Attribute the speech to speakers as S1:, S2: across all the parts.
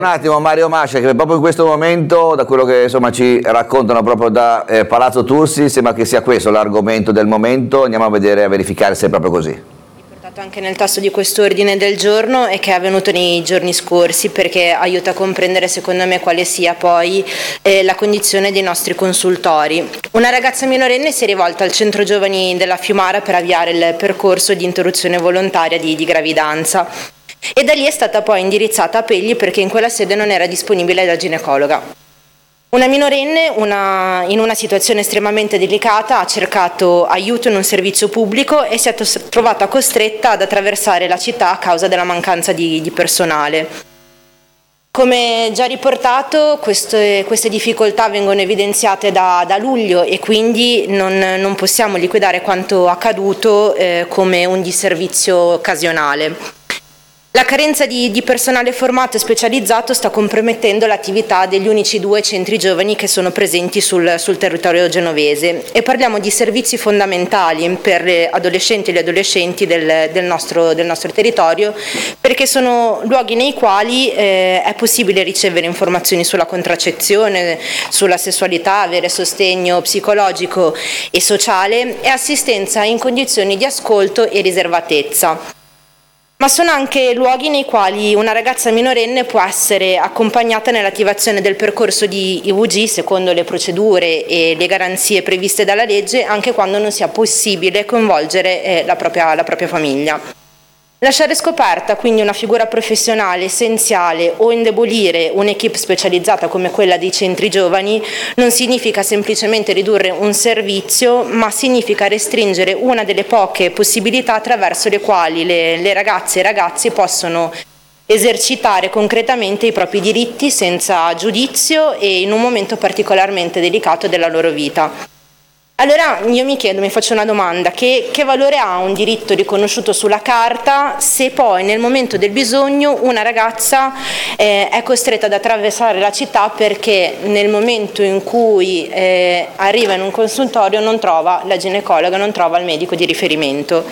S1: Un attimo Mario Mascia, che proprio in questo momento, da quello che insomma ci raccontano proprio da Palazzo Tursi, sembra che sia questo l'argomento del momento. Andiamo a vedere, a verificare se è proprio così.
S2: Anche nel tasto di questo ordine del giorno e che è avvenuto nei giorni scorsi, perché aiuta a comprendere secondo me quale sia poi la condizione dei nostri consultori. Una ragazza minorenne si è rivolta al centro giovani della Fiumara per avviare il percorso di interruzione volontaria di gravidanza e da lì è stata poi indirizzata a Pegli perché in quella sede non era disponibile la ginecologa. Una minorenne, in una situazione estremamente delicata, ha cercato aiuto in un servizio pubblico e si è trovata costretta ad attraversare la città a causa della mancanza di personale. Come già riportato, queste difficoltà vengono evidenziate da luglio e quindi non possiamo liquidare quanto accaduto come un disservizio occasionale. La carenza di personale formato e specializzato sta compromettendo l'attività degli unici 2 centri giovani che sono presenti sul territorio genovese e parliamo di servizi fondamentali per le adolescenti e gli adolescenti del nostro territorio, perché sono luoghi nei quali è possibile ricevere informazioni sulla contraccezione, sulla sessualità, avere sostegno psicologico e sociale e assistenza in condizioni di ascolto e riservatezza. Ma sono anche luoghi nei quali una ragazza minorenne può essere accompagnata nell'attivazione del percorso di IVG secondo le procedure e le garanzie previste dalla legge, anche quando non sia possibile coinvolgere la propria famiglia. Lasciare scoperta quindi una figura professionale essenziale o indebolire un'equipe specializzata come quella dei centri giovani non significa semplicemente ridurre un servizio, ma significa restringere una delle poche possibilità attraverso le quali le ragazze e i ragazzi possono esercitare concretamente i propri diritti senza giudizio e in un momento particolarmente delicato della loro vita. Allora io mi faccio una domanda, che valore ha un diritto riconosciuto sulla carta se poi nel momento del bisogno una ragazza è costretta ad attraversare la città perché nel momento in cui arriva in un consultorio non trova la ginecologa, non trova il medico di riferimento.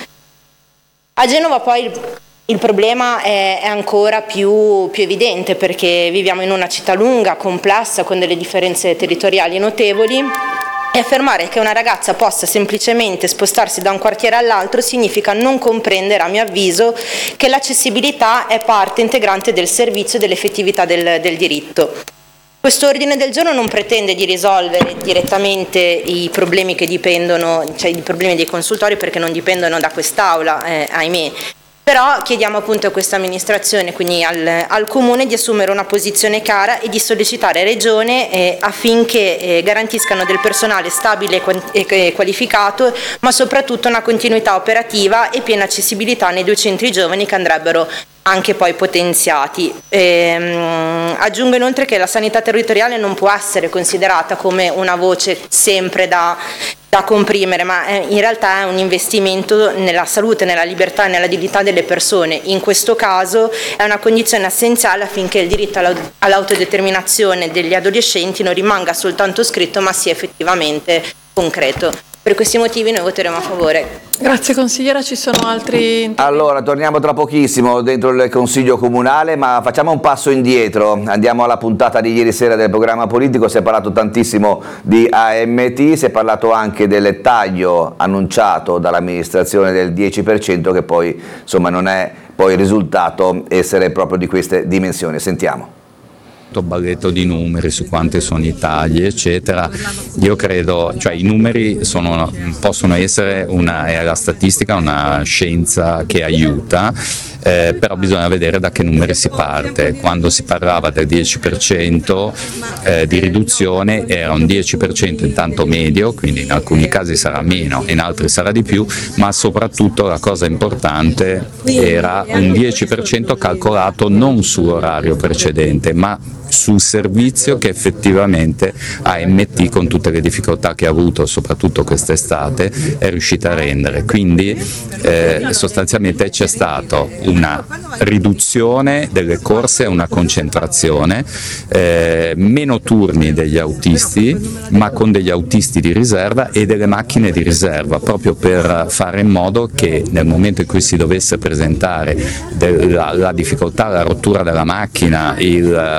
S2: A Genova poi il problema è ancora più evidente perché viviamo in una città lunga, complessa, con delle differenze territoriali notevoli. E affermare che una ragazza possa semplicemente spostarsi da un quartiere all'altro significa non comprendere, a mio avviso, che l'accessibilità è parte integrante del servizio e dell'effettività del diritto. Questo ordine del giorno non pretende di risolvere direttamente i problemi che dipendono, cioè i problemi dei consultori perché non dipendono da quest'Aula, ahimè. Però chiediamo appunto a questa amministrazione, quindi al Comune, di assumere una posizione chiara e di sollecitare Regione affinché garantiscano del personale stabile e qualificato, ma soprattutto una continuità operativa e piena accessibilità nei 2 centri giovani che andrebbero anche poi potenziati. Aggiungo inoltre che la sanità territoriale non può essere considerata come una voce sempre da comprimere, ma in realtà è un investimento nella salute, nella libertà e nella dignità delle persone. In questo caso è una condizione essenziale affinché il diritto all'autodeterminazione degli adolescenti non rimanga soltanto scritto, ma sia effettivamente concreto. Per questi motivi noi voteremo a favore.
S3: Grazie consigliera, ci sono altri interventi?
S1: Allora, torniamo tra pochissimo dentro il Consiglio Comunale, ma facciamo un passo indietro, andiamo alla puntata di ieri sera del programma politico. Si è parlato tantissimo di AMT, si è parlato anche del taglio annunciato dall'amministrazione del 10% che poi insomma non è poi risultato essere proprio di queste dimensioni. Sentiamo.
S4: Balletto di numeri su quanti sono i tagli eccetera. Io credo, cioè i numeri possono essere è la statistica una scienza che aiuta, però bisogna vedere da che numeri si parte. Quando si parlava del 10% di riduzione era un 10% intanto medio, quindi in alcuni casi sarà meno, in altri sarà di più, ma soprattutto la cosa importante era un 10% calcolato non su orario precedente ma sul servizio che effettivamente AMT, con tutte le difficoltà che ha avuto soprattutto quest'estate, è riuscita a rendere. Quindi sostanzialmente c'è stata una riduzione delle corse, una concentrazione, meno turni degli autisti ma con degli autisti di riserva e delle macchine di riserva, proprio per fare in modo che nel momento in cui si dovesse presentare la difficoltà, la rottura della macchina,